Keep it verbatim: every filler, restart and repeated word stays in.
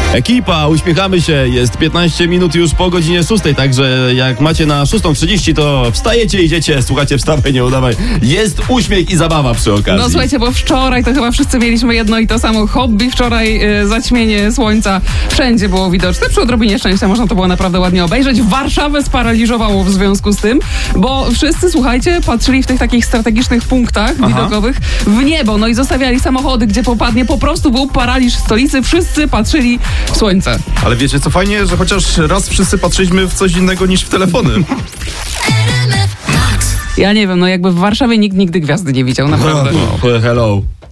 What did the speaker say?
Ekipa, uśmiechamy się, jest piętnaście minut już po godzinie szóstej, także jak macie na szóstą trzydzieści, to wstajecie, idziecie, słuchacie, wstawaj, nie udawaj. Jest uśmiech i zabawa przy okazji. No słuchajcie, bo wczoraj to chyba wszyscy mieliśmy jedno i to samo hobby. Wczoraj y, zaćmienie słońca wszędzie było widoczne. Przy odrobinie szczęścia można to było naprawdę ładnie obejrzeć. Warszawę sparaliżowało w związku z tym, bo wszyscy, słuchajcie, patrzyli w tych takich strategicznych punktach Aha. widokowych w niebo, no i zostawiali samochody, gdzie popadnie. Po prostu był paraliż w stolicy, wszyscy patrzyli w słońce. Ale wiecie co, fajnie, że chociaż raz wszyscy patrzyliśmy w coś innego niż w telefony. Ja nie wiem, no jakby w Warszawie nikt nigdy gwiazdy nie widział, naprawdę. Hello.